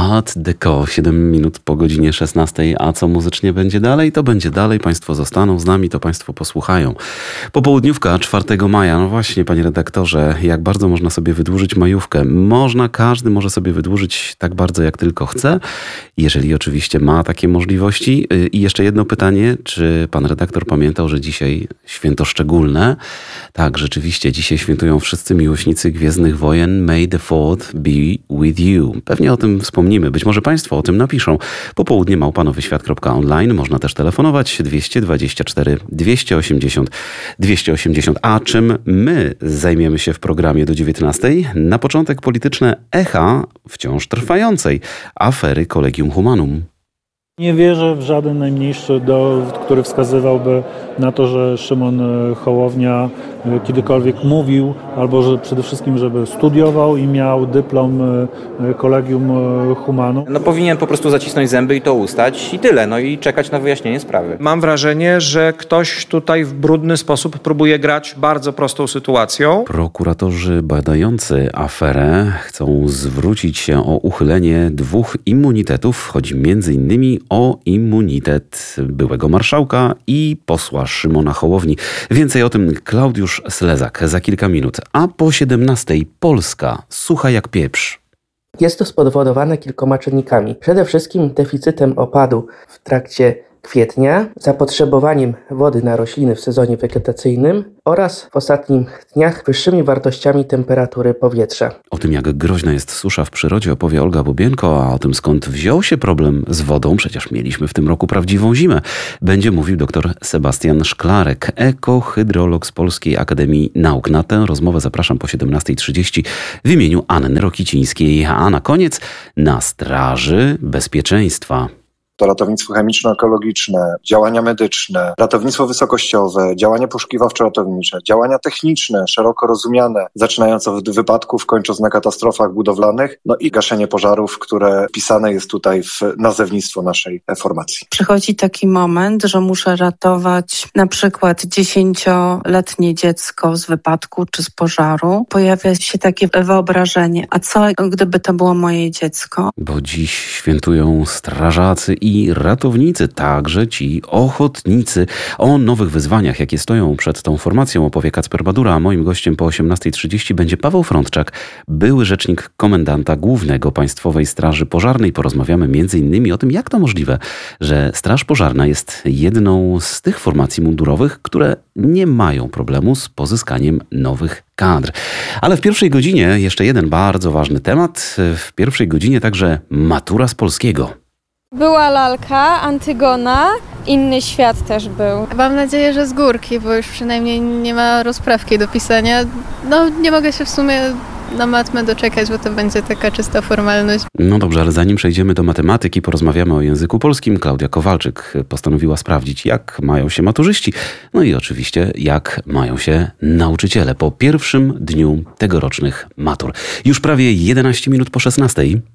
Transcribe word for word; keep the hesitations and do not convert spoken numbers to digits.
Art Deco, siedem minut po godzinie szesnastej. A co muzycznie będzie dalej? To będzie dalej. Państwo zostaną z nami, to Państwo posłuchają. Popołudniówka czwartego maja. No właśnie, panie redaktorze, jak bardzo można sobie wydłużyć majówkę? Można, każdy może sobie wydłużyć tak bardzo, jak tylko chce, jeżeli oczywiście ma takie możliwości. I jeszcze jedno pytanie, czy pan redaktor pamiętał, że dzisiaj święto szczególne? Tak, rzeczywiście, dzisiaj świętują wszyscy miłośnicy Gwiezdnych Wojen. May the fourth be with you. Pewnie o tym wspomnimy. Być może państwo o tym napiszą. Popołudnie małpa nowy świat kropka online. Można też telefonować dwieście dwadzieścia cztery dwieście osiemdziesiąt dwieście osiemdziesiąt. A czym my zajmiemy się w programie do dziewiętnastej? Na początek polityczne echa wciąż trwającej afery Collegium Humanum. Nie wierzę w żaden najmniejszy dowód, który wskazywałby na to, że Szymon Hołownia kiedykolwiek mówił, albo że przede wszystkim, żeby studiował i miał dyplom Collegium Humanum. No powinien po prostu zacisnąć zęby i to ustać i tyle, no i czekać na wyjaśnienie sprawy. Mam wrażenie, że ktoś tutaj w brudny sposób próbuje grać bardzo prostą sytuacją. Prokuratorzy badający aferę chcą zwrócić się o uchylenie dwóch immunitetów. Chodzi między innymi o immunitet byłego marszałka i posła Szymona Hołowni. Więcej o tym Klaudiusz Slezak za kilka minut. A po siedemnastej Polska sucha jak pieprz. Jest to spowodowane kilkoma czynnikami. Przede wszystkim deficytem opadu w trakcie kwietnia, zapotrzebowaniem wody na rośliny w sezonie wegetacyjnym oraz w ostatnich dniach wyższymi wartościami temperatury powietrza. O tym, jak groźna jest susza w przyrodzie, opowie Olga Bobienko, a o tym, skąd wziął się problem z wodą, przecież mieliśmy w tym roku prawdziwą zimę, będzie mówił dr Sebastian Szklarek, ekohydrolog z Polskiej Akademii Nauk. Na tę rozmowę zapraszam po siedemnastej trzydzieści w imieniu Anny Rokicińskiej. A na koniec na straży bezpieczeństwa. To ratownictwo chemiczno-ekologiczne, działania medyczne, ratownictwo wysokościowe, działania poszukiwawczo-ratownicze, działania techniczne, szeroko rozumiane, zaczynając od wypadków, kończąc na katastrofach budowlanych, no i gaszenie pożarów, które wpisane jest tutaj w nazewnictwo naszej formacji. Przychodzi taki moment, że muszę ratować na przykład dziesięcioletnie dziecko z wypadku czy z pożaru. Pojawia się takie wyobrażenie, a co gdyby to było moje dziecko? Bo dziś świętują strażacy i ratownicy, także ci ochotnicy. O nowych wyzwaniach, jakie stoją przed tą formacją, opowie Kacper Badura, a moim gościem po osiemnastej trzydzieści będzie Paweł Frądczak, były rzecznik komendanta głównego Państwowej Straży Pożarnej. Porozmawiamy między innymi o tym, jak to możliwe, że Straż Pożarna jest jedną z tych formacji mundurowych, które nie mają problemu z pozyskaniem nowych kadr. Ale w pierwszej godzinie jeszcze jeden bardzo ważny temat. W pierwszej godzinie także matura z polskiego. Była lalka, Antygona, inny świat też był. Mam nadzieję, że z górki, bo już przynajmniej nie ma rozprawki do pisania. No nie mogę się w sumie na matmę doczekać, bo to będzie taka czysta formalność. No dobrze, ale zanim przejdziemy do matematyki, porozmawiamy o języku polskim. Klaudia Kowalczyk postanowiła sprawdzić, jak mają się maturzyści. No i oczywiście, jak mają się nauczyciele po pierwszym dniu tegorocznych matur. Już prawie jedenaście minut po szesnastej.